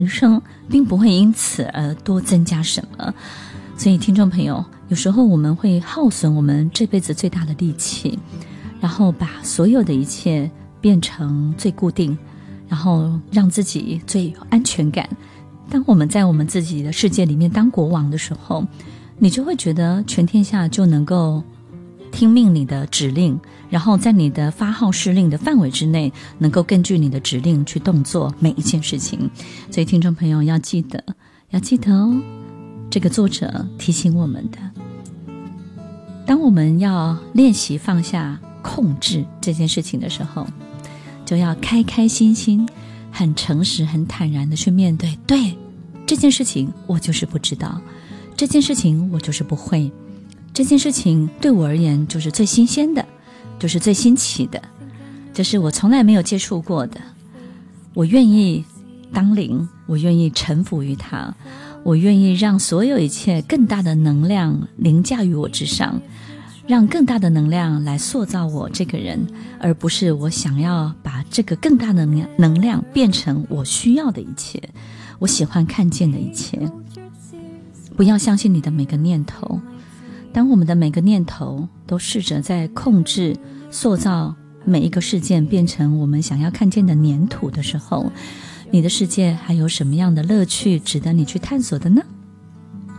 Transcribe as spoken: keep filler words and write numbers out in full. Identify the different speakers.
Speaker 1: 人生并不会因此而多增加什么。所以听众朋友，有时候我们会耗损我们这辈子最大的力气，然后把所有的一切变成最固定，然后让自己最有安全感。当我们在我们自己的世界里面当国王的时候，你就会觉得全天下就能够听命你的指令，然后在你的发号施令的范围之内，能够根据你的指令去动作每一件事情。所以听众朋友要记得，要记得哦，这个作者提醒我们的，当我们要练习放下控制这件事情的时候，就要开开心心很诚实很坦然的去面对，对，这件事情我就是不知道，这件事情我就是不会，这件事情对我而言就是最新鲜的，就是最新奇的，这是我从来没有接触过的。我愿意当零，我愿意臣服于它，我愿意让所有一切更大的能量凌驾于我之上，让更大的能量来塑造我这个人，而不是我想要把这个更大的能量变成我需要的一切，我喜欢看见的一切。不要相信你的每个念头，当我们的每个念头都试着在控制塑造每一个事件变成我们想要看见的粘土的时候，你的世界还有什么样的乐趣值得你去探索的呢？